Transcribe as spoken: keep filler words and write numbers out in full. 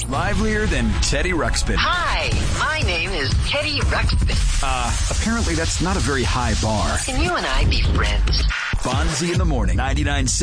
livelier than Teddy Ruxpin. Hi, my name is Teddy Ruxpin. Uh, apparently that's not a very high bar. Can you and I be friends? Fonzie in the morning, ninety-nine point seven